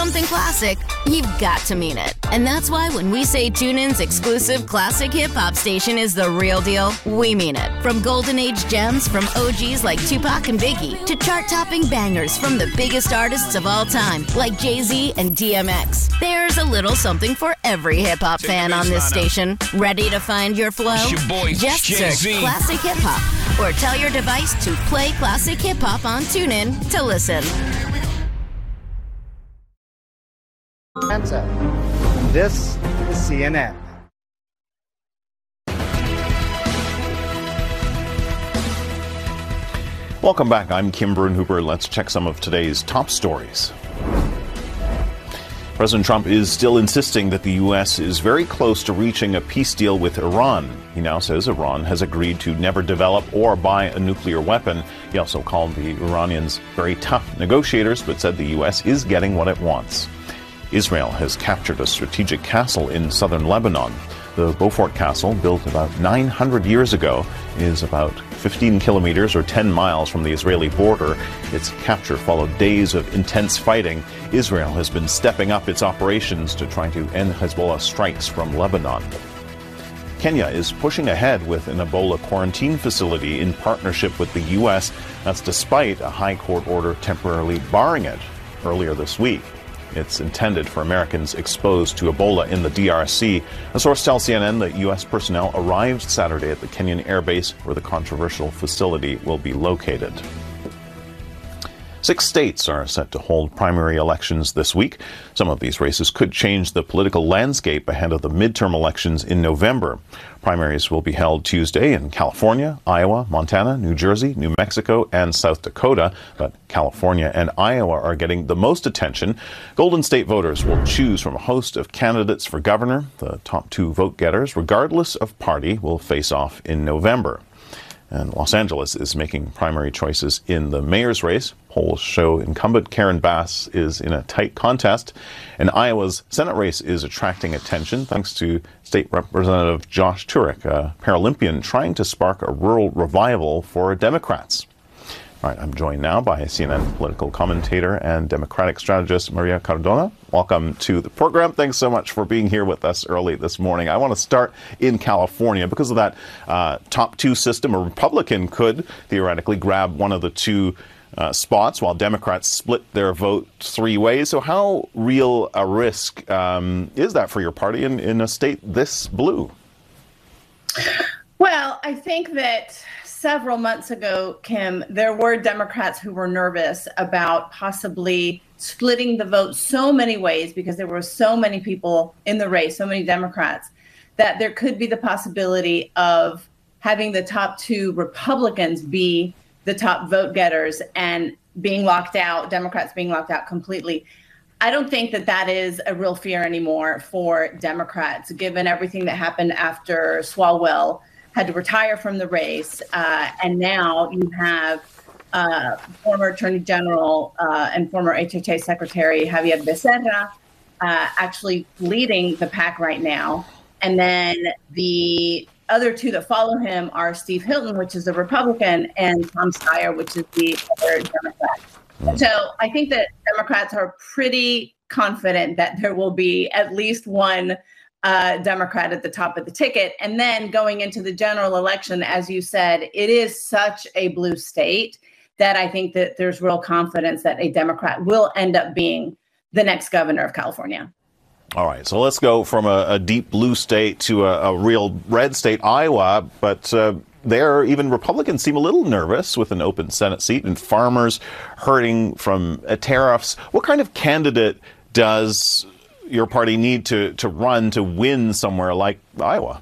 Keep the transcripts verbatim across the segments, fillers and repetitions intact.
something classic, you've got to mean it. And that's why when we say TuneIn's exclusive classic hip-hop station is the real deal, we mean it. From golden age gems from O Gs like Tupac and Biggie to chart-topping bangers from the biggest artists of all time like Jay-Z and D M X. There's a little something for every hip-hop fan on this station. Ready to find your flow? It's your boy, Just Jay-Z. search Classic Hip Hop or tell your device to play Classic Hip Hop on TuneIn to listen. Answer. This is C N N. Welcome back. I'm Kim Brunhuber. Let's check some of today's top stories. President Trump is still insisting that the U S is very close to reaching a peace deal with Iran. He now says Iran has agreed to never develop or buy a nuclear weapon. He also called the Iranians very tough negotiators, but said the U S is getting what it wants. Israel has captured a strategic castle in southern Lebanon. The Beaufort Castle, built about nine hundred years ago, is about fifteen kilometers or ten miles from the Israeli border. Its capture followed days of intense fighting. Israel has been stepping up its operations to try to end Hezbollah strikes from Lebanon. Kenya is pushing ahead with an Ebola quarantine facility in partnership with the U S. That's despite a high court order temporarily barring it earlier this week. It's intended for Americans exposed to Ebola in the D R C. A source tells C N N that U S personnel arrived Saturday at the Kenyan Air Base where the controversial facility will be located. Six states are set to hold primary elections this week. Some of these races could change the political landscape ahead of the midterm elections in November. Primaries will be held Tuesday in California, Iowa, Montana, New Jersey, New Mexico, and South Dakota. But California and Iowa are getting the most attention. Golden State voters will choose from a host of candidates for governor. The top two vote getters, regardless of party, will face off in November. And Los Angeles is making primary choices in the mayor's race. Polls show incumbent Karen Bass is in a tight contest. And Iowa's Senate race is attracting attention thanks to State Representative Josh Turek, a Paralympian trying to spark a rural revival for Democrats. All right, I'm joined now by C N N political commentator and Democratic strategist Maria Cardona. Welcome to the program. Thanks so much for being here with us early this morning. I want to start in California. Because of that uh, top two system, a Republican could theoretically grab one of the two uh, spots while Democrats split their vote three ways. So how real a risk um, is that for your party in, in a state this blue? Well, I think that several months ago, Kim, there were Democrats who were nervous about possibly splitting the vote so many ways because there were so many people in the race, so many Democrats, that there could be the possibility of having the top two Republicans be the top vote getters and being locked out, Democrats being locked out completely. I don't think that that is a real fear anymore for Democrats, given everything that happened after Swalwell had to retire from the race. Uh, and now you have uh, former Attorney General uh, and former H H A Secretary Javier Becerra uh, actually leading the pack right now. And then the other two that follow him are Steve Hilton, which is a Republican, and Tom Steyer, which is the other Democrat. Mm. So I think that Democrats are pretty confident that there will be at least one Uh, Democrat at the top of the ticket. And then going into the general election, as you said, it is such a blue state that I think that there's real confidence that a Democrat will end up being the next governor of California. All right, so let's go from a, a deep blue state to a, a real red state, Iowa. But uh, there, even Republicans seem a little nervous with an open Senate seat and farmers hurting from uh, tariffs. What kind of candidate does your party need to, to run to win somewhere like Iowa?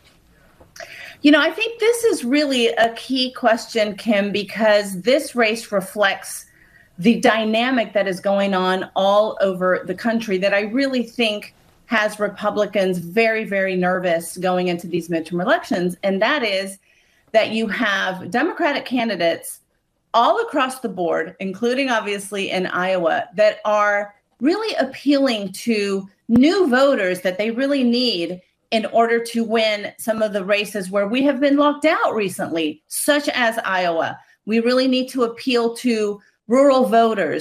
You know, I think this is really a key question, Kim, because this race reflects the dynamic that is going on all over the country that I really think has Republicans very, very nervous going into these midterm elections. And that is that you have Democratic candidates all across the board, including obviously in Iowa, that are really appealing to new voters that they really need in order to win some of the races where we have been locked out recently, such as Iowa. We really need to appeal to rural voters,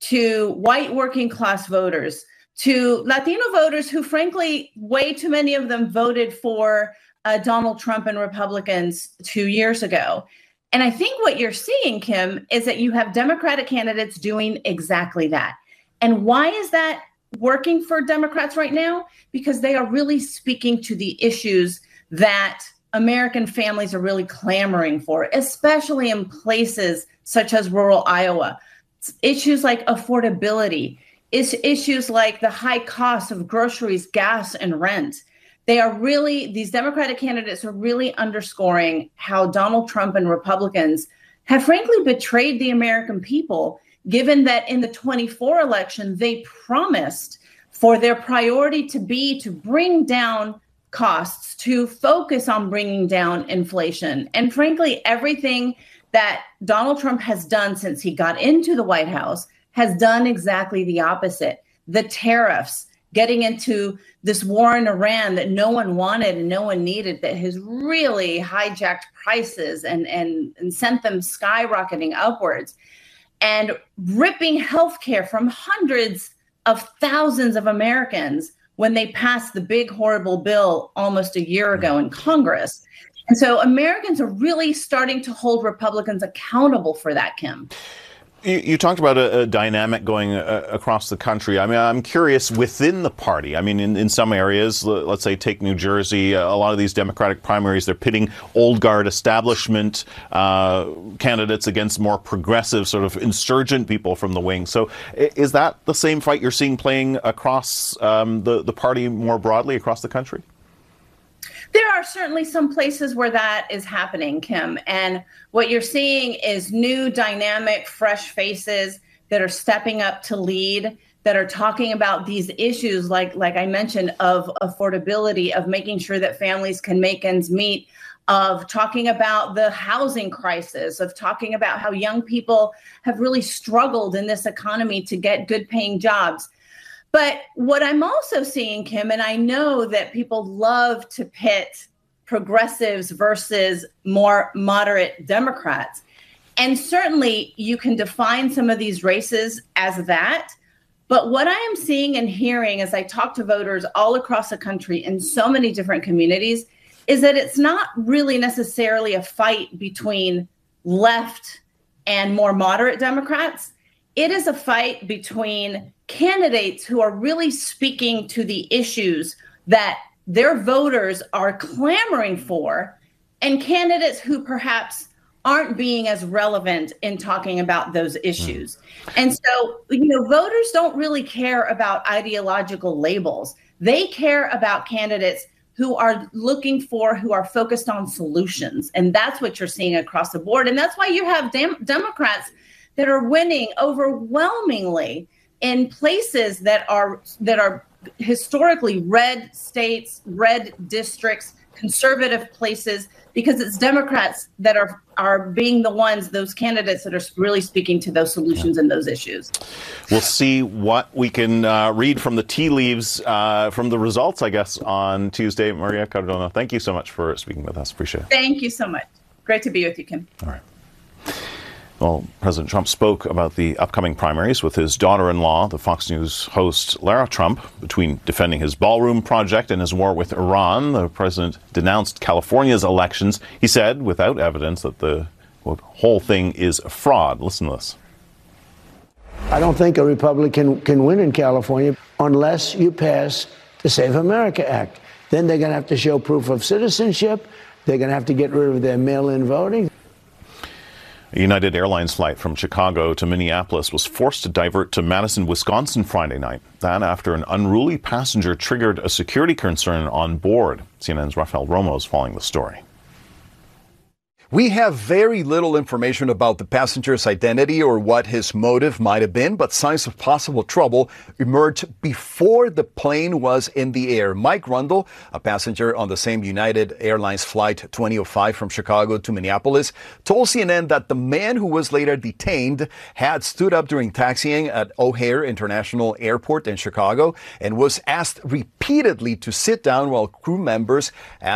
to white working class voters, to Latino voters who, frankly, way too many of them voted for uh, Donald Trump and Republicans two years ago. And I think what you're seeing, Kim, is that you have Democratic candidates doing exactly that. And why is that working for Democrats right now? Because they are really speaking to the issues that American families are really clamoring for, especially in places such as rural Iowa. Issues like affordability, is issues like the high cost of groceries, gas, and rent. They are really, these Democratic candidates are really underscoring how Donald Trump and Republicans have frankly betrayed the American people, given that in the twenty-four election, they promised for their priority to be to bring down costs, to focus on bringing down inflation. And frankly, everything that Donald Trump has done since he got into the White House has done exactly the opposite. The tariffs, getting into this war in Iran that no one wanted and no one needed, that has really hijacked prices and, and, and sent them skyrocketing upwards, and ripping healthcare from hundreds of thousands of Americans when they passed the big, horrible bill almost a year ago in Congress. And so Americans are really starting to hold Republicans accountable for that, Kim. You, you talked about a, a dynamic going uh, across the country. I mean, I'm curious within the party. I mean, in, in some areas, let's say take New Jersey, uh, a lot of these Democratic primaries, they're pitting old guard establishment uh, candidates against more progressive sort of insurgent people from the wing. So is that the same fight you're seeing playing across um, the, the party more broadly across the country? There are certainly some places where that is happening, Kim. And what you're seeing is new, dynamic, fresh faces that are stepping up to lead, that are talking about these issues, like, like I mentioned, of affordability, of making sure that families can make ends meet, of talking about the housing crisis, of talking about how young people have really struggled in this economy to get good paying jobs. But what I'm also seeing, Kim, and I know that people love to pit progressives versus more moderate Democrats. And certainly you can define some of these races as that. But what I am seeing and hearing as I talk to voters all across the country in so many different communities is that it's not really necessarily a fight between left and more moderate Democrats. It is a fight between candidates who are really speaking to the issues that their voters are clamoring for, and candidates who perhaps aren't being as relevant in talking about those issues. And so, you know, voters don't really care about ideological labels. They care about candidates who are looking for, who are focused on solutions. And that's what you're seeing across the board. And that's why you have dem- Democrats that are winning overwhelmingly in places that are that are historically red states, red districts, conservative places, because it's Democrats that are are being the ones, those candidates that are really speaking to those solutions and those issues. We'll see what we can uh, read from the tea leaves uh, from the results, I guess, on Tuesday. Maria Cardona, thank you so much for speaking with us. Appreciate it. Thank you so much. Great to be with you, Kim. All right. Well, President Trump spoke about the upcoming primaries with his daughter-in-law, the Fox News host Lara Trump. Between defending his ballroom project and his war with Iran, the president denounced California's elections. He said, without evidence, that the quote, whole thing is a fraud. Listen to this. I don't think a Republican can win in California unless you pass the Save America Act. Then they're going to have to show proof of citizenship. They're going to have to get rid of their mail-in voting. A United Airlines flight from Chicago to Minneapolis was forced to divert to Madison, Wisconsin Friday night. That after an unruly passenger triggered a security concern on board. C N N's Rafael Romo is following the story. We have very little information about the passenger's identity or what his motive might have been, but signs of possible trouble emerged before the plane was in the air. Mike Rundle, a passenger on the same United Airlines flight twenty oh five from Chicago to Minneapolis, told C N N that the man who was later detained had stood up during taxiing at O'Hare International Airport in Chicago and was asked repeatedly to sit down while crew members asked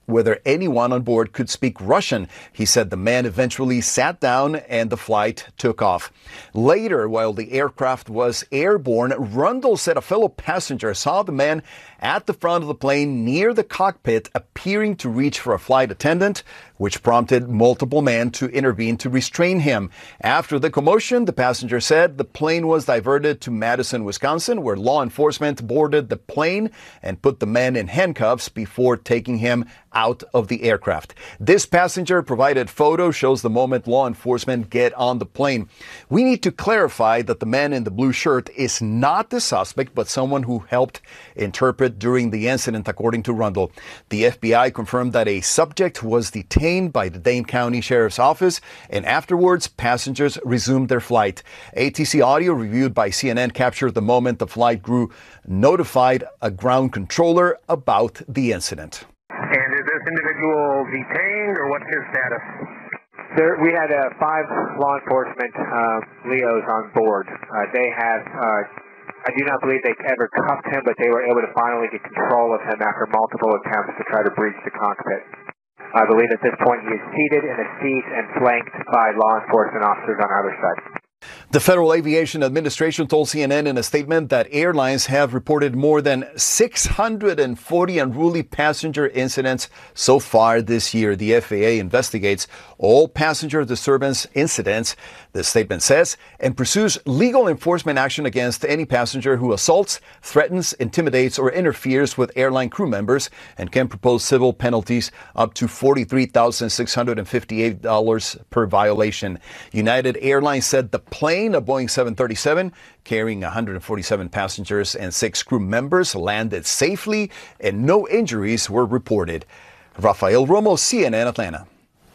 whether anyone on board could speak Russian. He said the man eventually sat down and the flight took off. Later, while the aircraft was airborne, Rundle said a fellow passenger saw the man at the front of the plane near the cockpit appearing to reach for a flight attendant, which prompted multiple men to intervene to restrain him. After the commotion, the passenger said the plane was diverted to Madison, Wisconsin, where law enforcement boarded the plane and put the man in handcuffs before taking him out of the aircraft. This passenger provided photo shows the moment law enforcement get on the plane. We need to clarify that the man in the blue shirt is not the suspect, but someone who helped interpret during the incident, according to Rundle. The F B I confirmed that a subject was detained by the Dane County Sheriff's Office, and afterwards, passengers resumed their flight. A T C audio reviewed by C N N captured the moment the flight crew notified a ground controller about the incident. And is this individual detained, or what's his status? There, we had uh, five law enforcement uh, Leos on board. Uh, they have, uh, I do not believe they ever cuffed him, but they were able to finally get control of him after multiple attempts to try to breach the cockpit. I believe at this point he is seated in a seat and flanked by law enforcement officers on either side. The Federal Aviation Administration told C N N in a statement that airlines have reported more than six hundred forty unruly passenger incidents so far this year. The F A A investigates all passenger disturbance incidents, the statement says, and pursues legal enforcement action against any passenger who assaults, threatens, intimidates, or interferes with airline crew members, and can propose civil penalties up to forty-three thousand six hundred fifty-eight dollars per violation. United Airlines said the plane, a Boeing seven thirty-seven carrying one hundred forty-seven passengers and six crew members, landed safely and no injuries were reported. Rafael Romo, C N N, Atlanta.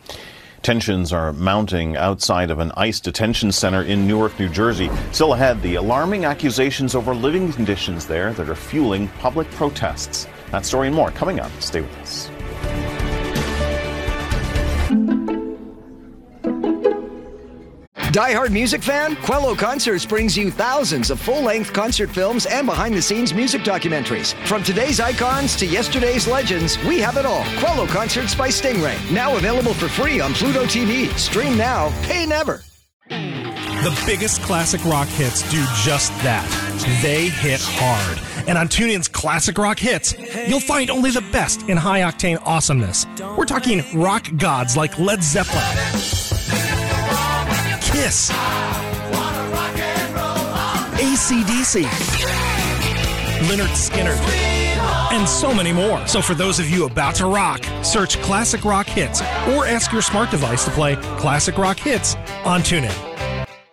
Tensions are mounting outside of an ICE detention center in Newark, New Jersey. Still ahead, the alarming accusations over living conditions there that are fueling public protests. That story and more coming up. Stay with us. Die-hard music fan? Quello Concerts brings you thousands of full-length concert films and behind-the-scenes music documentaries. From today's icons to yesterday's legends, we have it all. Quello Concerts by Stingray. Now available for free on Pluto T V. Stream now, pay never. The biggest classic rock hits do just that. They hit hard. And on TuneIn's Classic Rock Hits, you'll find only the best in high-octane awesomeness. We're talking rock gods like Led Zeppelin, Kiss, A C D C, Lynyrd Skynyrd, and so many more. So for those of you about to rock, search Classic Rock Hits or ask your smart device to play Classic Rock Hits on TuneIn.